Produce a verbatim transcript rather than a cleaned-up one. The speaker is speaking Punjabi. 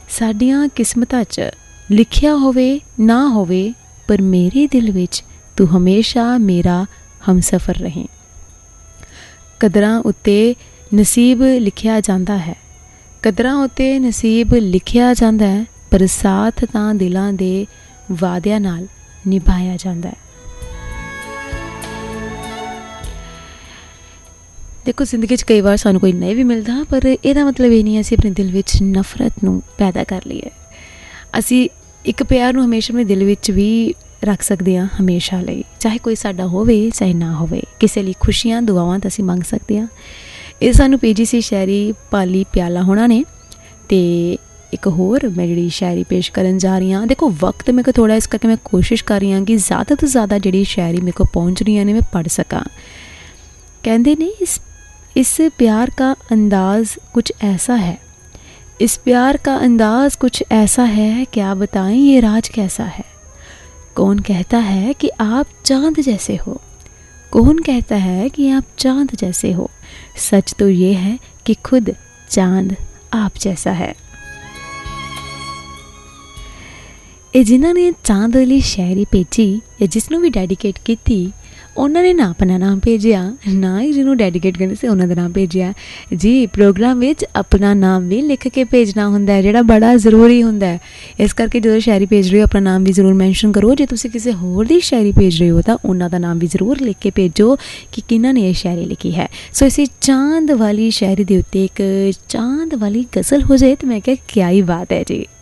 ਸਾਡੀਆਂ ਕਿਸਮਤਾਂ 'ਚ ਲਿਖਿਆ ਹੋਵੇ ਨਾ ਹੋਵੇ, ਪਰ ਮੇਰੇ ਦਿਲ ਵਿੱਚ ਤੂੰ ਹਮੇਸ਼ਾ ਮੇਰਾ ਹਮਸਫਰ ਰਹੇ। ਕਦਰਾਂ ਉੱਤੇ ਨਸੀਬ ਲਿਖਿਆ ਜਾਂਦਾ ਹੈ, ਕਦਰਾਂ ਉੱਤੇ ਨਸੀਬ ਲਿਖਿਆ ਜਾਂਦਾ ਹੈ, ਪਰ ਸਾਥ ਤਾਂ ਦਿਲਾਂ ਦੇ ਵਾਅਦਿਆਂ ਨਾਲ ਨਿਭਾਇਆ ਜਾਂਦਾ ਹੈ। ਦੇਖੋ, ਜ਼ਿੰਦਗੀ 'ਚ ਕਈ ਵਾਰ ਸਾਨੂੰ ਕੋਈ ਨਹੀਂ ਵੀ ਮਿਲਦਾ, ਪਰ ਇਹਦਾ ਮਤਲਬ ਇਹ ਨਹੀਂ ਅਸੀਂ ਆਪਣੇ ਦਿਲ ਵਿੱਚ ਨਫ਼ਰਤ ਨੂੰ ਪੈਦਾ ਕਰ ਲਈਏ। ਅਸੀਂ ਇੱਕ ਪਿਆਰ ਨੂੰ ਹਮੇਸ਼ਾ ਆਪਣੇ ਦਿਲ ਵਿੱਚ ਵੀ ਰੱਖ ਸਕਦੇ ਹਾਂ, ਹਮੇਸ਼ਾ ਲਈ, ਚਾਹੇ ਕੋਈ ਸਾਡਾ ਹੋਵੇ ਚਾਹੇ ਨਾ ਹੋਵੇ। ਕਿਸੇ ਲਈ ਖੁਸ਼ੀਆਂ ਦੁਆਵਾਂ ਤਾਂ ਅਸੀਂ ਮੰਗ ਸਕਦੇ ਹਾਂ। ਇਹ ਸਾਨੂੰ ਪੀ ਜੀ ਸੀ ਸ਼ਾਇਰੀ ਪਾਲੀ ਪਿਆਲਾ ਹੋਣਾ ਨੇ। ਅਤੇ ਇੱਕ ਹੋਰ ਮੈਂ ਜਿਹੜੀ ਸ਼ਾਇਰੀ ਪੇਸ਼ ਕਰਨ ਜਾ ਰਹੀ ਹਾਂ, ਦੇਖੋ ਵਕਤ ਮੇਰੇ ਕੋਲ ਥੋੜ੍ਹਾ, ਇਸ ਕਰਕੇ ਮੈਂ ਕੋਸ਼ਿਸ਼ ਕਰ ਰਹੀ ਹਾਂ ਕਿ ਜ਼ਿਆਦਾ ਤੋਂ ਜ਼ਿਆਦਾ ਜਿਹੜੀ ਸ਼ਾਇਰੀ ਮੇਰੇ ਕੋਲ ਪਹੁੰਚ ਰਹੀਆਂ ਨੇ ਮੈਂ ਪੜ੍ਹ ਸਕਾਂ। ਕਹਿੰਦੇ ਨੇ, ਇਸ इस प्यार का अंदाज़ कुछ ऐसा है, इस प्यार का अंदाज़ कुछ ऐसा है, क्या बताएं ये राज कैसा है। कौन कहता है कि आप चाँद जैसे हो, कौन कहता है कि आप चाँद जैसे हो, सच तो ये है कि खुद चाँद आप जैसा है। ਇਹ ਜਿਨ੍ਹਾਂ ਨੇ ਚਾਂਦ ਵਾਲੀ ਸ਼ਾਇਰੀ ਭੇਜੀ ਜਾਂ ਜਿਸ ਨੂੰ ਵੀ ਡੈਡੀਕੇਟ ਕੀਤੀ, ਉਹਨਾਂ ਨੇ ਨਾ ਆਪਣਾ ਨਾਮ ਭੇਜਿਆ, ਨਾ ਹੀ ਜਿਹਨੂੰ ਡੈਡੀਕੇਟ ਕਰਨੀ ਸੀ ਉਹਨਾਂ ਦਾ ਨਾਮ ਭੇਜਿਆ ਜੀ। ਪ੍ਰੋਗਰਾਮ ਵਿੱਚ ਆਪਣਾ ਨਾਮ ਵੀ ਲਿਖ ਕੇ ਭੇਜਣਾ ਹੁੰਦਾ ਹੈ, ਜਿਹੜਾ ਬੜਾ ਜ਼ਰੂਰੀ ਹੁੰਦਾ ਹੈ। ਇਸ ਕਰਕੇ ਜਦੋਂ ਸ਼ਾਇਰੀ ਭੇਜ ਰਹੇ ਹੋ ਆਪਣਾ ਨਾਮ ਵੀ ਜ਼ਰੂਰ ਮੈਂਸ਼ਨ ਕਰੋ। ਜੇ ਤੁਸੀਂ ਕਿਸੇ ਹੋਰ ਦੀ ਸ਼ਾਇਰੀ ਭੇਜ ਰਹੇ ਹੋ ਤਾਂ ਉਹਨਾਂ ਦਾ ਨਾਮ ਵੀ ਜ਼ਰੂਰ ਲਿਖ ਕੇ ਭੇਜੋ ਕਿ ਕਿਹਨਾਂ ਨੇ ਇਹ ਸ਼ਾਇਰੀ ਲਿਖੀ ਹੈ। ਸੋ ਇਸੇ ਚਾਂਦ ਵਾਲੀ ਸ਼ਾਇਰੀ ਦੇ ਉੱਤੇ ਇੱਕ ਚਾਂਦ ਵਾਲੀ ਗਜ਼ਲ ਹੋ ਜਾਏ ਤਾਂ ਮੈਂ ਕਿਹਾ ਕਿਆ ਹੀ ਬਾਤ ਹੈ ਜੀ।